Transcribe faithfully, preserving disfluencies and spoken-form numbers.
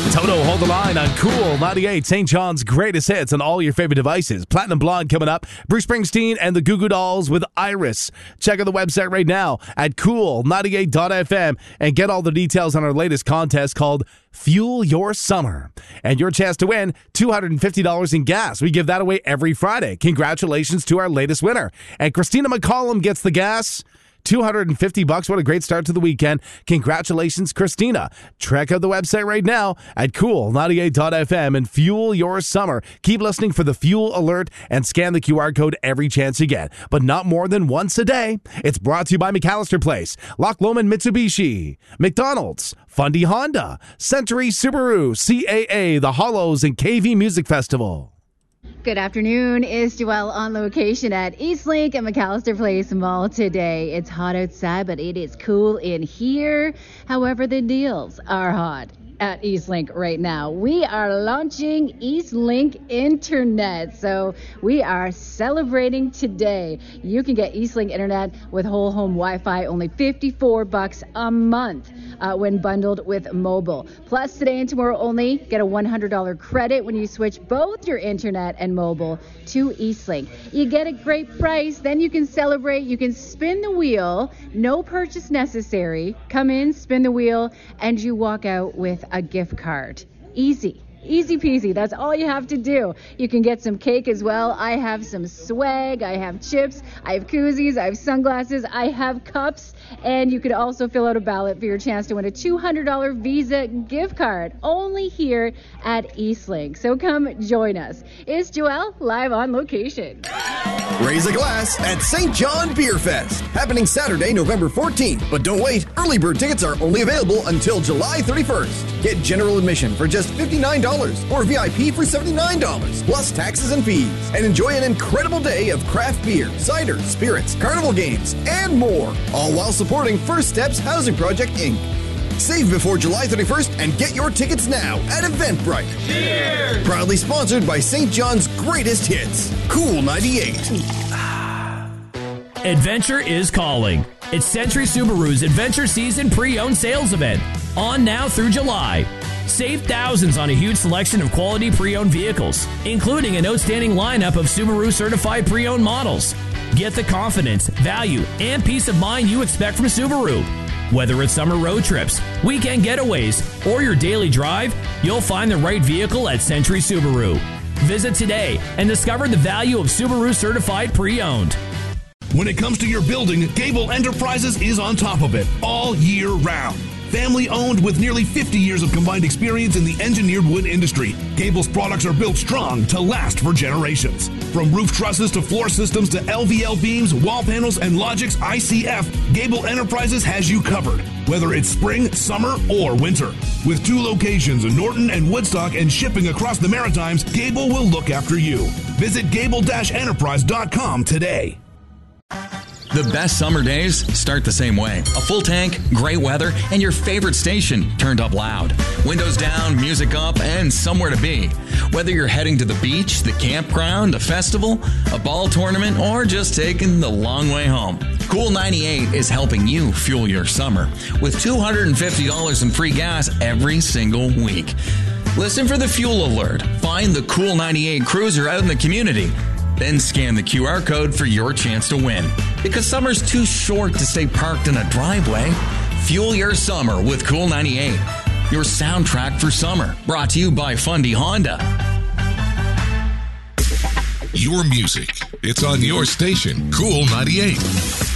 Toto, hold the line on Cool ninety-eight, Saint John's greatest hits on all your favorite devices. Platinum Blonde coming up. Bruce Springsteen and the Goo Goo Dolls with Iris. Check out the website right now at cool ninety-eight dot f m and get all the details on our latest contest called Fuel Your Summer. And your chance to win two hundred fifty dollars in gas. We give that away every Friday. Congratulations to our latest winner. And Christina McCollum gets the gas. two hundred fifty bucks. What a great start to the weekend. Congratulations, Christina. Check out the website right now at cool ninety-eight dot f m and fuel your summer. Keep listening for the fuel alert and scan the Q R code every chance you get, but not more than once a day. It's brought to you by McAllister Place, Loch Lomond Mitsubishi, McDonald's, Fundy Honda, Century Subaru, C A A, The Hollows, and K V Music Festival. Good afternoon. It's Joelle on location at Eastlink and McAllister Place Mall today. It's hot outside, but it is cool in here. However, the deals are hot at Eastlink right now. We are launching Eastlink Internet, so we are celebrating today. You can get Eastlink Internet with whole home Wi-Fi only fifty-four bucks a month uh, when bundled with mobile. Plus, today and tomorrow only, get a one hundred dollars credit when you switch both your internet and mobile to Eastlink. You get a great price, then you can celebrate. You can spin the wheel, no purchase necessary. Come in, spin the wheel, and you walk out with a gift card. Easy. Easy peasy. That's all you have to do. You can get some cake as well. I have some swag. I have chips. I have koozies. I have sunglasses. I have cups. And you could also fill out a ballot for your chance to win a two hundred dollars Visa gift card. Only here at Eastlink. So come join us. It's Joelle live on location. Raise a glass at Saint John Beer Fest. Happening Saturday, November fourteenth. But don't wait. Early bird tickets are only available until July thirty-first. Get general admission for just fifty-nine dollars or V I P for seventy-nine dollars, plus taxes and fees. And enjoy an incredible day of craft beer, cider, spirits, carnival games, and more. All while supporting First Steps Housing Project, Incorporated. Save before July thirty-first and get your tickets now at Eventbrite. Cheers! Proudly sponsored by Saint John's greatest hits, Cool ninety-eight. Adventure is calling. It's Century Subaru's Adventure Season Pre-Owned Sales Event, on now through July. Save thousands on a huge selection of quality pre-owned vehicles, including an outstanding lineup of Subaru certified pre-owned models. Get the confidence, value, and peace of mind you expect from Subaru. Whether it's summer road trips, weekend getaways, or your daily drive, you'll find the right vehicle at Century Subaru. Visit today and discover the value of Subaru certified pre-owned. When it comes to your building, Gable Enterprises is on top of it all year round. Family owned with nearly fifty years of combined experience in the engineered wood industry, Gable's products are built strong to last for generations. From roof trusses to floor systems to L V L beams, wall panels, and Logix I C F, Gable Enterprises has you covered, whether it's spring, summer, or winter. With two locations in Norton and Woodstock and shipping across the Maritimes, Gable will look after you. Visit gable dash enterprise dot com today. The best summer days start the same way. A full tank, great weather, and your favorite station turned up loud. Windows down, music up, and somewhere to be. Whether you're heading to the beach, the campground, a festival, a ball tournament, or just taking the long way home, Cool ninety-eight is helping you fuel your summer with two hundred fifty dollars in free gas every single week. Listen for the fuel alert. Find the Cool ninety-eight cruiser out in the community. Then scan the Q R code for your chance to win. Because summer's too short to stay parked in a driveway. Fuel your summer with Cool ninety-eight. Your soundtrack for summer. Brought to you by Fundy Honda. Your music. It's on your station, Cool ninety-eight.